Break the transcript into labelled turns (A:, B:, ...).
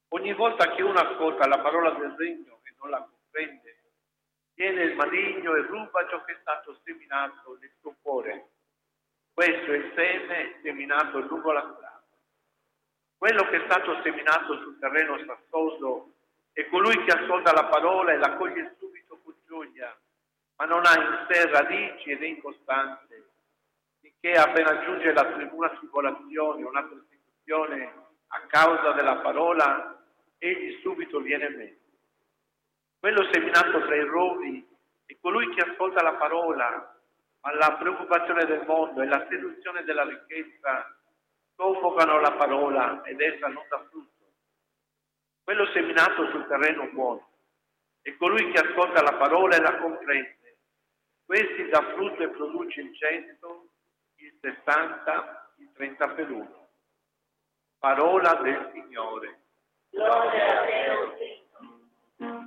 A: Ogni volta che uno ascolta la parola del regno e non la comprende, viene il maligno e ruba ciò che è stato seminato nel suo cuore. Questo è il seme seminato lungo la strada. Quello che è stato seminato sul terreno sassoso è colui che ascolta la parola e la coglie subito con gioia, ma non ha in sé radici ed è incostante, finché appena giunge una tribolazione, una persecuzione a causa della parola, egli subito viene meno. Quello seminato tra i rovi è colui che ascolta la parola, ma la preoccupazione del mondo e la seduzione della ricchezza soffocano la parola ed essa non dà frutto. Quello seminato sul terreno buono è colui che ascolta la parola e la comprende. Questi dà frutto e produce il 100, il 60, il 30 per uno. Parola del Signore.
B: Gloria